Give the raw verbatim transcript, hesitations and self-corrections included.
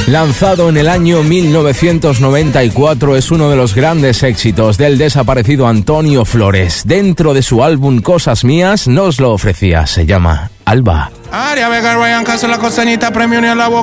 Lanzado en el año mil novecientos noventa y cuatro, es uno de los grandes éxitos del desaparecido Antonio Flores. Dentro de su álbum Cosas Mías nos lo ofrecía, se llama Alba. Aria Vega, Ryan Castro, la costanita, premio ni a la boca.